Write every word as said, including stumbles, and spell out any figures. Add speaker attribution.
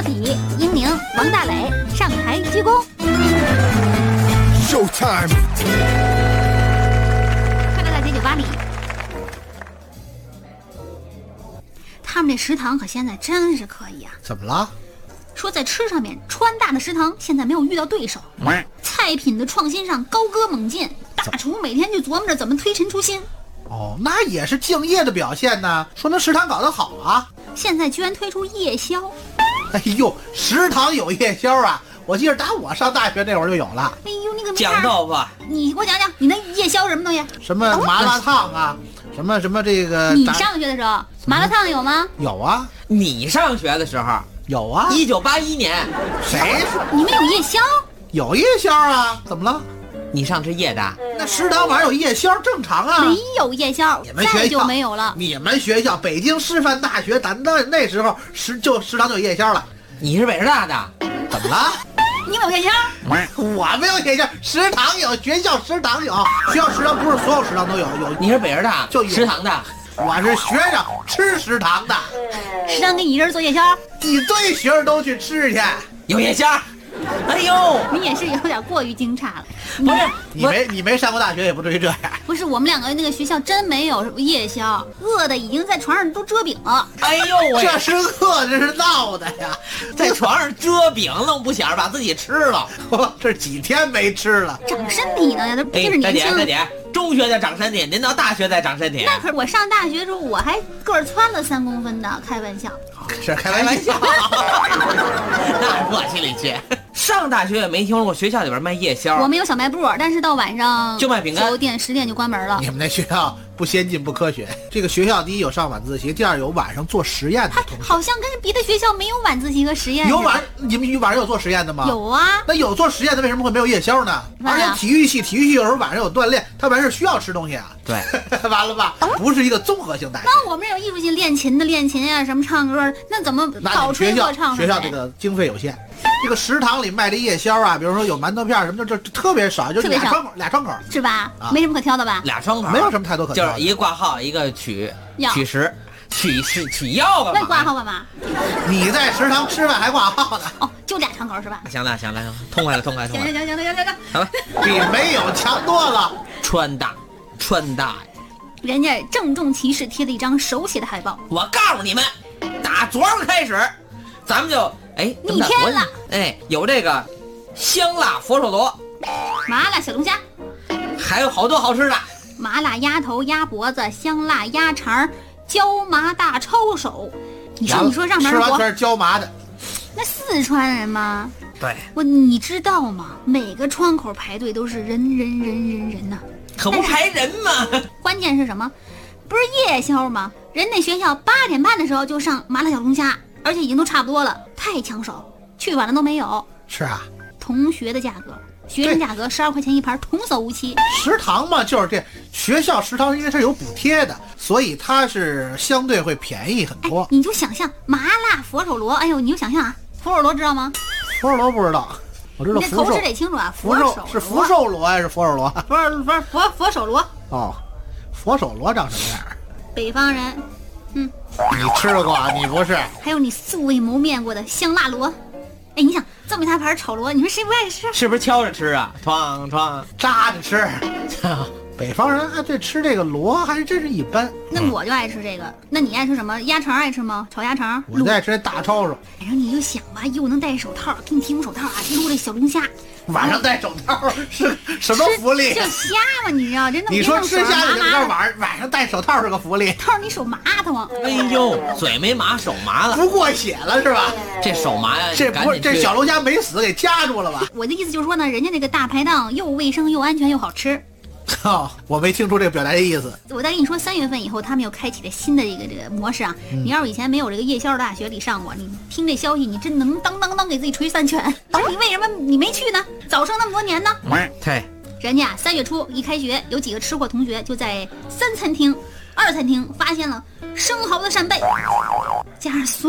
Speaker 1: 喜、英宁、王大磊上台鞠躬。
Speaker 2: Showtime！
Speaker 1: 快乐大街酒吧里，他们这食堂可现在真是可以啊！
Speaker 2: 怎么了？
Speaker 1: 说在吃上面，川大的食堂现在没有遇到对手，菜品的创新上高歌猛进，大厨每天就琢磨着怎么推陈出新。
Speaker 2: 哦，那也是敬业的表现呢，说明食堂搞得好啊。
Speaker 1: 现在居然推出夜宵，
Speaker 2: 哎呦，食堂有夜宵啊！我记得打我上大学那会儿就有了。
Speaker 1: 哎呦，那个
Speaker 3: 酱豆腐，
Speaker 1: 你给我讲讲，你那夜宵什么东西？
Speaker 2: 什么麻辣烫啊，什么什么这个。
Speaker 1: 你上学的时候麻辣烫有吗？
Speaker 2: 有啊。
Speaker 3: 你上学的时候
Speaker 2: 有啊。
Speaker 3: 一九八一年，
Speaker 2: 谁？
Speaker 1: 你们有夜宵？
Speaker 2: 有夜宵啊？怎么了？
Speaker 3: 你上吃夜的？
Speaker 2: 那食堂晚上有夜宵正常啊。
Speaker 1: 没有夜宵，
Speaker 2: 你们学校
Speaker 1: 再就没有了。
Speaker 2: 你们学校北京师范大学，咱那那时候食就食堂就有夜宵了。
Speaker 3: 你是北师大的？
Speaker 2: 怎么了？
Speaker 1: 你有夜宵？
Speaker 2: 我没有夜宵，食堂有，学校食堂有，学校食堂不是所有食堂都有，有
Speaker 3: 你是北师大
Speaker 2: 就有
Speaker 3: 食堂的？
Speaker 2: 我是学生吃食堂的。
Speaker 1: 食堂给你一人做夜宵？
Speaker 2: 一堆学生都去吃去，
Speaker 3: 有夜宵。哎呦，
Speaker 1: 你也是有点过于惊诧了。
Speaker 3: 不是
Speaker 2: 你没你没上过大学也不至于这样。
Speaker 1: 不是，我们两个那个学校真没有夜宵，饿的已经在床上都遮饼了。
Speaker 3: 哎呦喂，
Speaker 2: 这是饿，这是闹的呀！
Speaker 3: 在床上遮饼弄不想把自己吃了，
Speaker 2: 我这几天没吃了，
Speaker 1: 长身体呢，都
Speaker 3: 哎
Speaker 1: 这是，年轻。
Speaker 3: 大姐大姐，中学在长身体，您到大学再长身体。
Speaker 1: 那可是我上大学的时候，我还个儿蹿了三公分的，开玩笑。
Speaker 2: 是开玩笑，
Speaker 3: 那我心里去。上大学也没听说过学校里边卖夜宵，
Speaker 1: 我们有小卖部，但是到晚上
Speaker 3: 就卖饼干，
Speaker 1: 九点十点就关门了。
Speaker 2: 你们那学校不先进不科学。这个学校第一有上晚自习，第二有晚上做实验的同学。
Speaker 1: 好像跟别的学校没有晚自习和实验。
Speaker 2: 有晚你们晚上有做实验的吗？
Speaker 1: 有啊。
Speaker 2: 那有做实验的为什么会没有夜宵呢？而且体育系体育系有时候晚上有锻炼，他晚上需要吃东西啊。
Speaker 3: 对，
Speaker 2: 完了吧？不是一个综合性大学。
Speaker 1: 那我们有艺术系练琴的练琴呀、啊，什么唱歌，那怎么早吹
Speaker 2: 学校
Speaker 1: 课唱？
Speaker 2: 学校这个经费有限，这个食堂里卖的夜宵啊，比如说有馒头片什么的，这特别少，就俩窗口，俩窗口
Speaker 1: 是吧？
Speaker 2: 啊、
Speaker 1: 没什么可挑的吧？
Speaker 3: 俩窗口，
Speaker 2: 没有什么太多可挑的，
Speaker 3: 就是一个挂号，一个取取食，取是取药干嘛？
Speaker 1: 那挂号干嘛？
Speaker 2: 你在食堂吃饭还挂号呢？
Speaker 1: 哦，就俩窗口是吧？
Speaker 3: 行了行了，痛快了痛快了痛快了。
Speaker 1: 行行行行行行，
Speaker 3: 好了，
Speaker 2: 比没有强多了。
Speaker 3: 川大，川大。
Speaker 1: 人家郑重其事贴了一张手写的海报。
Speaker 3: 我告诉你们，打昨儿开始，咱们就哎
Speaker 1: 逆天了。
Speaker 3: 哎，有这个香辣佛手螺、
Speaker 1: 麻辣小龙虾，
Speaker 3: 还有好多好吃的。
Speaker 1: 麻辣鸭头、鸭脖子、香辣鸭肠、椒麻大抄手。你说你说上面
Speaker 2: 吃完全是椒麻的。
Speaker 1: 那四川人吗？
Speaker 3: 对。
Speaker 1: 我你知道吗？每个窗口排队都是人人人人人呐。
Speaker 3: 可不排人吗？
Speaker 1: 关键是什么？不是夜宵吗？人那学校八点半的时候就上麻辣小龙虾，而且已经都差不多了，太抢手，去晚了都没有。
Speaker 2: 是啊，
Speaker 1: 同学的价格，学生价格十二块钱一盘，童叟无欺。
Speaker 2: 食堂嘛，就是这学校食堂因为是有补贴的，所以它是相对会便宜很多。
Speaker 1: 哎、你就想象麻辣佛手螺，哎呦，你就想象啊，佛手螺知道吗？
Speaker 2: 佛手螺不知道。我知道
Speaker 1: 你的头饰得清楚啊，
Speaker 2: 佛手是福寿螺还是佛手螺？
Speaker 1: 佛手佛佛佛手螺。
Speaker 2: 哦，佛手螺长什么样？
Speaker 1: 北方人，嗯，
Speaker 2: 你吃过啊？你不是？
Speaker 1: 还有你素未谋面过的香辣螺。哎，你想这么一大盘炒螺，你说谁不爱吃？
Speaker 3: 是不是敲着吃啊？哐哐
Speaker 2: 扎着吃。北方人啊，对吃这个螺还真是一般。
Speaker 1: 那我就爱吃这个。那你爱吃什么？鸭肠爱吃吗？炒鸭肠。
Speaker 2: 我就爱吃大抄手。
Speaker 1: 然后你就想吧，又能戴手套，给你提供手套啊，撸这小龙虾。
Speaker 2: 晚上戴手套是什么福利？
Speaker 1: 就虾嘛，你知道？真的。
Speaker 2: 你说吃虾你这晚晚上戴手套是个福利。
Speaker 1: 套你手麻疼啊！
Speaker 3: 哎呦，嘴没麻，手麻了，
Speaker 2: 不过血了是吧？
Speaker 3: 这手麻呀，
Speaker 2: 这不是这小龙虾没死给夹住了吧？
Speaker 1: 我的意思就是说呢，人家那个大排档又卫生又安全又好吃。
Speaker 2: 哦，我没听出这个表达的意思。
Speaker 1: 我再跟你说，三月份以后他们又开启了新的这个这个模式啊。嗯、你要是以前没有这个夜宵大学里上过，你听这消息，你真能当当当给自己捶三拳。你为什么你没去呢？早生那么多年呢？
Speaker 3: 对，
Speaker 1: 人家三月初一开学，有几个吃货同学就在三餐厅、二餐厅发现了生蚝的扇贝，加上